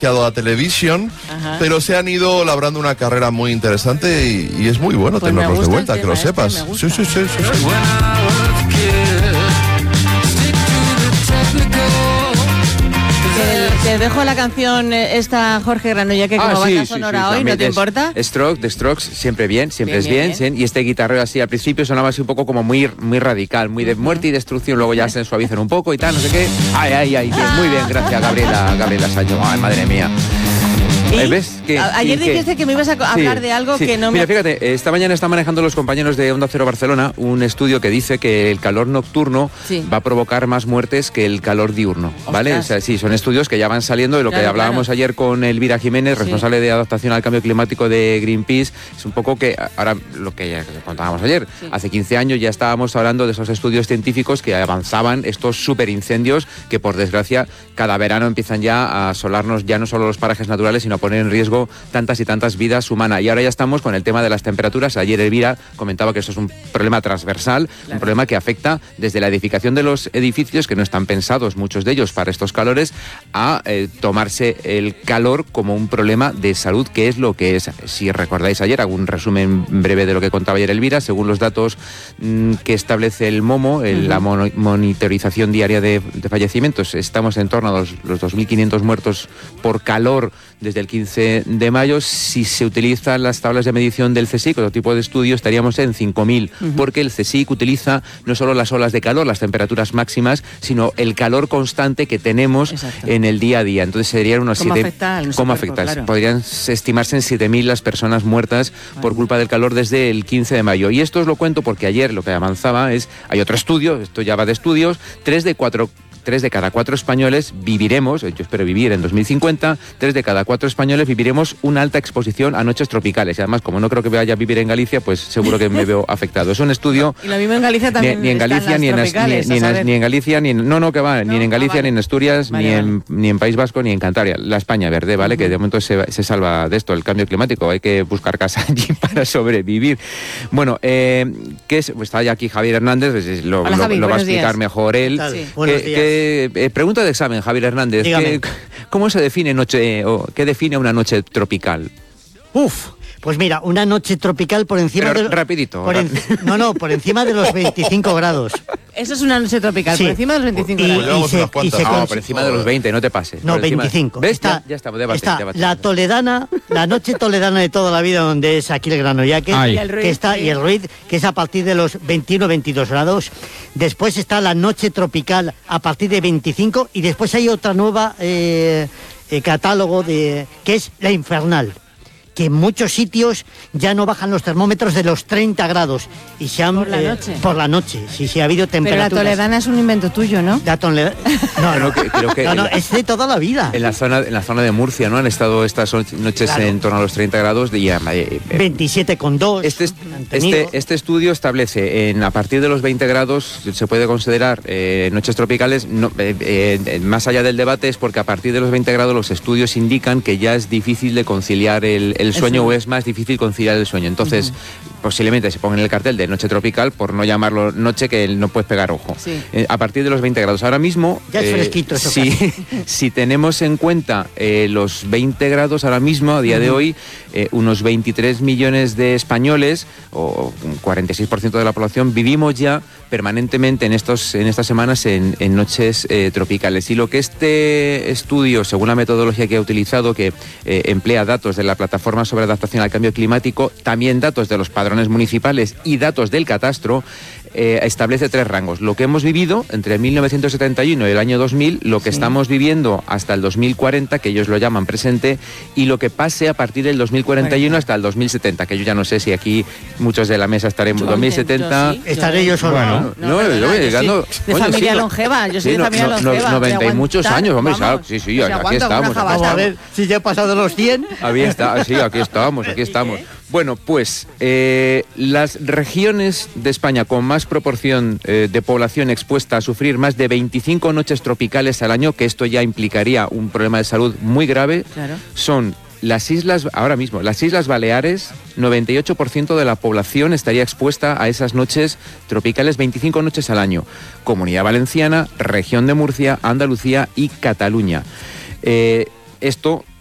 a televisión, pero se han ido labrando una carrera muy interesante y es muy bueno pues tenerlos de vuelta, tema, que lo sepas. Sí. Te dejo la canción esta, Jorge Granollaque, como banda sonora hoy, ¿no te importa? The Strokes, siempre bien. Y este guitarrero así al principio sonaba así un poco como muy radical, muy de muerte y destrucción, luego ya se suavizan un poco y tal, no sé qué. Ay, bien, muy bien, gracias Gabriela Sancho. Ay, madre mía. ¿Ves? Ayer dijiste que me ibas a hablar de algo que no me... Mira, fíjate, esta mañana están manejando los compañeros de Onda Cero Barcelona un estudio que dice que el calor nocturno va a provocar más muertes que el calor diurno, ¿vale? O sea, sí, son estudios que ya van saliendo de lo que hablábamos ayer con Elvira Jiménez, responsable de adaptación al cambio climático de Greenpeace. Es un poco que ahora lo que ya contábamos ayer. Hace 15 años ya estábamos hablando de esos estudios científicos que avanzaban estos superincendios que, por desgracia, cada verano empiezan ya a asolarnos ya no solo los parajes naturales, sino a poner en riesgo tantas y tantas vidas humanas. Y ahora ya estamos con el tema de las temperaturas. Ayer Elvira comentaba que esto es un problema transversal, un problema que afecta desde la edificación de los edificios, que no están pensados muchos de ellos para estos calores, a tomarse el calor como un problema de salud, que es lo que es. Si recordáis ayer, hago un resumen breve de lo que contaba ayer Elvira. Según los datos que establece el MOMO, la monitorización diaria de fallecimientos, estamos en torno a los 2.500 muertos por calor desde el 15 de mayo. Si se utilizan las tablas de medición del CSIC, otro tipo de estudio, estaríamos en 5.000, porque el CSIC utiliza no solo las olas de calor, las temperaturas máximas, sino el calor constante que tenemos en el día a día. Entonces serían unos 7... ¿Cómo afecta? Claro. Podrían estimarse en 7.000 las personas muertas por culpa del calor desde el 15 de mayo. Y esto os lo cuento porque ayer lo que avanzaba es, hay otro estudio, esto ya va de estudios, 3 de cada 4 españoles viviremos, yo espero vivir en 2050, 3 de cada 4 españoles viviremos una alta exposición a noches tropicales. Y además, como no creo que vaya a vivir en Galicia, pues seguro que me veo afectado. Es un estudio... Y lo mismo en Galicia también. Ni en Galicia, ni en Galicia, ni en Galicia, ni en Asturias, ni en País Vasco, ni en Cantabria. La España verde, ¿vale? Que de momento se salva de esto, el cambio climático. Hay que buscar casa allí para sobrevivir. Bueno, ¿qué es? Pues está ya aquí Javier Hernández, pues lo va a explicar mejor él. Pregunta de examen, Javier Hernández. ¿Cómo se define noche, o qué define una noche tropical? Pues mira, una noche tropical por encima de... Rapidito. Por encima de los 25 grados. Eso es una noche tropical, por encima de los 25 grados. Por encima de los 20, no te pases. No, 25. ¿Ves? Ya estamos, debate. La toledana, la noche toledana de toda la vida, donde es aquí el Granollaque, y el Ruiz, que es a partir de los 21-22 grados. Después está la noche tropical a partir de 25, y después hay otra nueva catálogo que es la infernal, que en muchos sitios ya no bajan los termómetros de los 30 grados. Y se han, por la noche, sí, ha habido temperaturas. Pero la toledana es un invento tuyo, ¿no? La toledana... No, es de toda la vida. En la zona de Murcia, ¿no? Han estado estas noches en torno a los 30 grados. 27,2. Este estudio establece, a partir de los 20 grados, se puede considerar noches tropicales. Más allá del debate, es porque a partir de los 20 grados los estudios indican que ya es difícil de conciliar el sueño, o es más difícil conciliar el sueño. Entonces, posiblemente se ponga en el cartel de noche tropical, por no llamarlo noche, que no puedes pegar ojo. A partir de los 20 grados. Ahora mismo, ya es fresquito eso. Si tenemos en cuenta los 20 grados ahora mismo, a día de hoy, unos 23 millones de españoles, o un 46% de la población, vivimos ya permanentemente en estas semanas en noches tropicales. Y lo que este estudio, según la metodología que ha utilizado, que emplea datos de la Plataforma sobre Adaptación al Cambio Climático, también datos de los padrones municipales y datos del catastro, establece 3 rangos. Lo que hemos vivido entre 1971 y el año 2000, lo que estamos viviendo hasta el 2040, que ellos lo llaman presente, y lo que pase a partir del 2041 hasta el 2070, que yo ya no sé si aquí muchos de la mesa estaremos 2070. Estaré yo solo. De familia longeva, yo soy de familia longeva. 90 y muchos años, hombre, sí, aquí estamos. Vamos a ver si ya he pasado los 100. Aquí estamos. Bueno, pues las regiones de España con más proporción de población expuesta a sufrir más de 25 noches tropicales al año, que esto ya implicaría un problema de salud muy grave, son las Islas Baleares. 98% de la población estaría expuesta a esas noches tropicales, 25 noches al año. Comunidad Valenciana, Región de Murcia, Andalucía y Cataluña. esto